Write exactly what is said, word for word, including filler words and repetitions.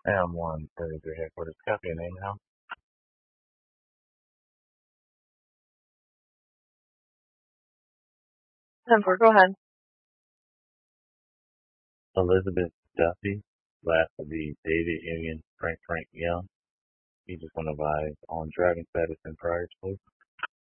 M one thirty-three headquarters. Copy your name now. ten four, go ahead. Elizabeth Duffy. Last will be David Union Frank Frank Young. You just want to advise on driving status and priors, please.